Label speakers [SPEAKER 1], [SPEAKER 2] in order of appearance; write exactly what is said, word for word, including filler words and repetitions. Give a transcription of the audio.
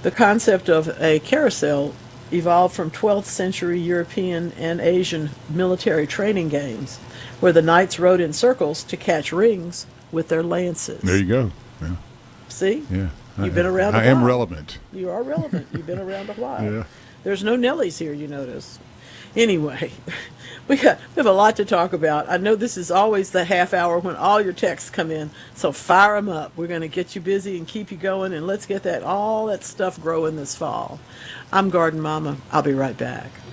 [SPEAKER 1] The concept of a carousel evolved from twelfth century European and Asian military training games, where the knights rode in circles to catch rings with their
[SPEAKER 2] There
[SPEAKER 1] lances.
[SPEAKER 2] you go. Yeah.
[SPEAKER 1] See?
[SPEAKER 2] Yeah.
[SPEAKER 1] You've
[SPEAKER 2] I,
[SPEAKER 1] been around a
[SPEAKER 2] I am
[SPEAKER 1] while.
[SPEAKER 2] relevant.
[SPEAKER 1] You are relevant. You've been around a while.
[SPEAKER 2] Yeah.
[SPEAKER 1] There's no Nellies here, you notice. Anyway, we got we have a lot to talk about. I know this is always the half hour when all your texts come in, so fire them up. We're going to get you busy and keep you going, and let's get that all that stuff growing this fall. I'm Garden Mama. I'll be right back.